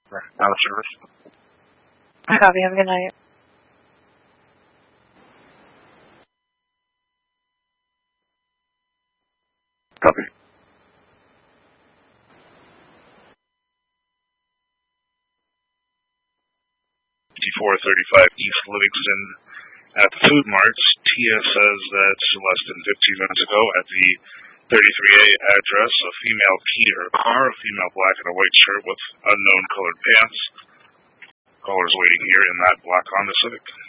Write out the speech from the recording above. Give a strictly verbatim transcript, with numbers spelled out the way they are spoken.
Out of service. Copy. Have a good night. Copy. fifty-four thirty-five East Livingston at the Food Marts. T S says that less than fifteen minutes ago at the thirty-three A address, a female keyed her car, a female black and a white shirt with unknown colored pants. Caller's waiting here in that black Honda Civic.